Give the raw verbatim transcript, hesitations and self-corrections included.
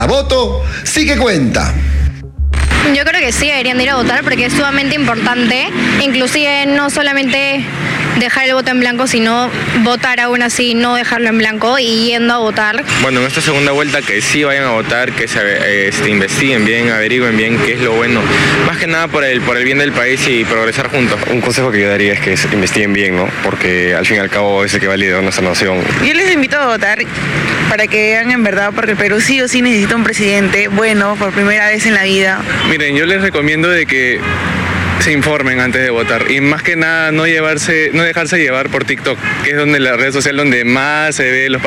Voto sí que cuenta. Yo creo que sí, deberían de ir a votar porque es sumamente importante, inclusive no solamente dejar el voto en blanco, sino votar aún así, no dejarlo en blanco y yendo a votar. Bueno, en esta segunda vuelta que sí vayan a votar, que se eh, este, investiguen bien, averigüen bien qué es lo bueno, más que nada por el, por el bien del país y progresar juntos. Un consejo que yo daría es que investiguen bien, ¿no? Porque al fin y al cabo es el que va a liderar nuestra nación. Yo les invito a votar para que vean en verdad, porque el Perú sí o sí necesita un presidente bueno por primera vez en la vida. Miren, yo les recomiendo de que se informen antes de votar y más que nada no llevarse, no dejarse llevar por TikTok, que es donde la red social donde más se ve los